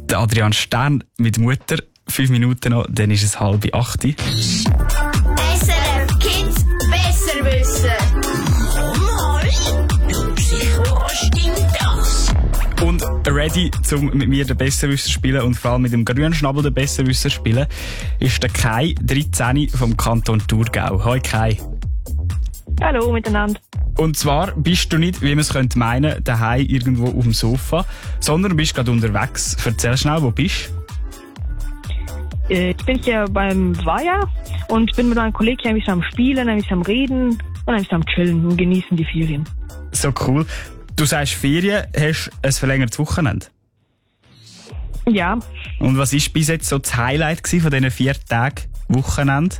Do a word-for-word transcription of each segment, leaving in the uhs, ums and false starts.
Der Adrian Stern mit Mutter. Fünf Minuten noch, dann ist es halb acht. S R F Kids besser wissen. Mal, Psycho, stimmt das? Und ready, um mit mir den Besserwisser zu spielen und vor allem mit dem Grünschnabel den Besserwisser zu spielen, ist der Kai, dreizehn, vom Kanton Thurgau. Hoi Kai. Hallo miteinander. Und zwar bist du nicht, wie man es könnte meinen, daheim irgendwo auf dem Sofa, sondern du bist gerade unterwegs. Erzähl schnell, wo bist du? Ich bin hier beim Zweier und bin mit meinem Kollegen ein bisschen am Spielen, ein bisschen am Reden und ein bisschen am Chillen und genießen die Ferien. So cool. Du sagst Ferien, hast ein verlängertes Wochenende. Ja. Und was war bis jetzt so das Highlight von diesen vier Tagen Wochenende?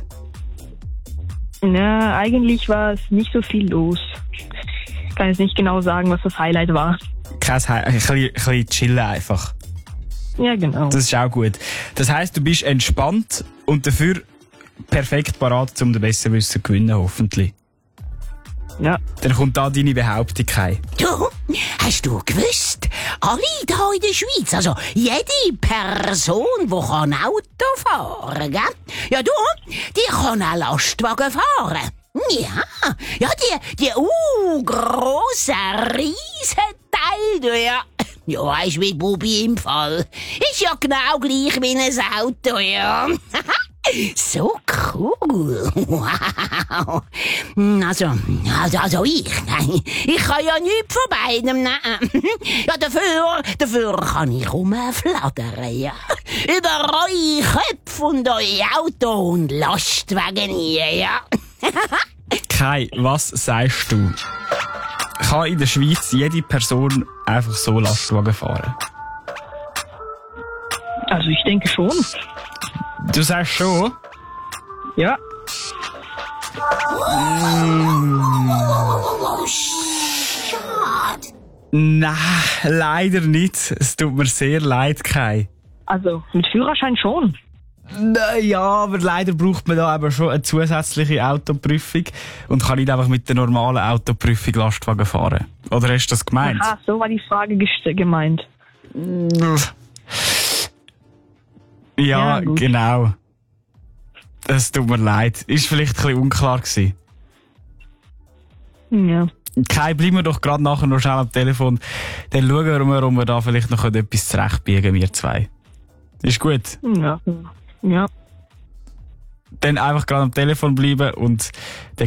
Na, eigentlich war es nicht so viel los. Ich kann jetzt nicht genau sagen, was das Highlight war. Kein Highlight, ein bisschen, ein bisschen chillen einfach. Ja, genau. Das ist auch gut. Das heisst, du bist entspannt und dafür perfekt parat, um den Besserwisser zu gewinnen, hoffentlich. Ja. Dann kommt da deine Behauptung, Kai. Du, hast du gewusst, alle hier in der Schweiz, also jede Person, die kann Auto fahren, gell? Ja, du, die kann auch Lastwagen fahren. Ja, ja, die, die, uh, grossen, riesen Teil, du, ja. Ja, weisst wie Bubi im Fall. Ist ja genau gleich wie ein Auto, ja. So cool. Wow. Also, also, also ich, ich kann ja nichts von beidem nehmen. Ja, dafür, dafür kann ich rumflattern, ja. Über eure Köpfe und eure Auto und Lastwagen hier, ja. Kai, was sagst du? Kann in der Schweiz jede Person einfach so Lastwagen fahren? Also ich denke schon. Du sagst schon? Ja. Schade. Nein, leider nicht. Es tut mir sehr leid, Kai. Also mit Führerschein schon. Ja, aber leider braucht man da aber schon eine zusätzliche Autoprüfung und kann nicht einfach mit der normalen Autoprüfung Lastwagen fahren. Oder hast du das gemeint? Aha, so war die Frage gest- gemeint. Ja, Ja, gut. genau. Es tut mir leid. Ist vielleicht ein bisschen unklar gewesen. Ja. Kai, bleiben wir doch gerade nachher noch schnell am Telefon. Dann schauen wir mal, ob wir da vielleicht noch etwas zurechtbiegen, wir zwei. Ist gut? Ja. Ja. Dann einfach gerade am Telefon bleiben und dann